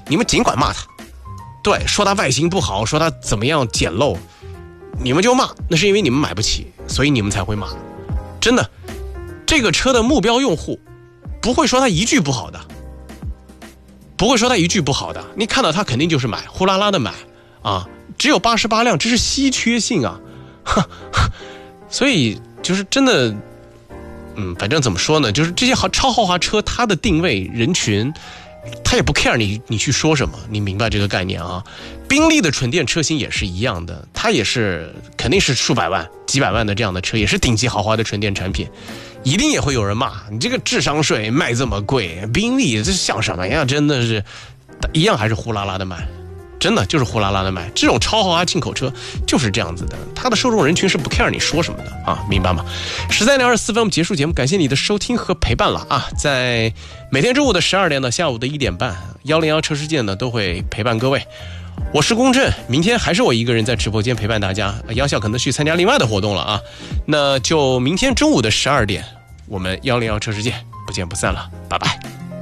你们尽管骂他，对，说他外形不好，说他怎么样简陋，你们就骂，那是因为你们买不起，所以你们才会骂。真的，这个车的目标用户不会说他一句不好的，不会说他一句不好的，你看到他肯定就是买，呼啦啦的买啊，只有88辆，这是稀缺性啊，所以就是真的，反正怎么说呢，就是这些超豪华车，它的定位人群，他也不 care 你去说什么，你明白这个概念啊？宾利的纯电车型也是一样的，它也是肯定是数百万、几百万的这样的车，也是顶级豪华的纯电产品，一定也会有人骂你这个智商税卖这么贵，宾利这像什么呀？真的是一样还是呼啦啦的卖。真的就是呼啦啦的卖，这种超豪华进口车就是这样子的，它的受众人群是不 care 你说什么的啊，明白吗？13点24分，我们结束节目，感谢你的收听和陪伴了啊！在每天周五的12点到下午的1点半，101车世界呢都会陪伴各位。我是龚震，明天还是我一个人在直播间陪伴大家，杨笑可能去参加另外的活动了啊，那就明天中午的12点，我们101车世界不见不散了，拜拜。